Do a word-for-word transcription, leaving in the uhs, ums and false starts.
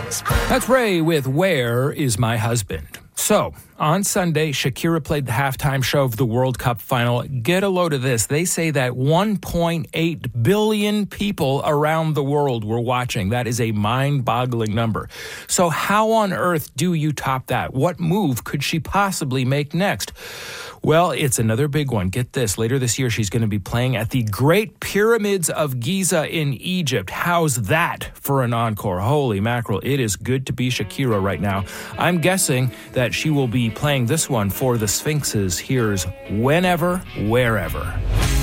That's Ray with Where Is My Husband? So, on Sunday, Shakira played the halftime show of the World Cup final. Get a load of this. They say that one point eight billion people around the world were watching. That is a mind-boggling number. So how on earth do you top that? What move could she possibly make next? Well, it's another big one. Get this. Later this year, she's going to be playing at the Great Pyramids of Giza in Egypt. How's that for an encore? Holy mackerel. It is good to be Shakira right now. I'm guessing that she will be playing this one for the Sphinxes. Here's Whenever, Wherever.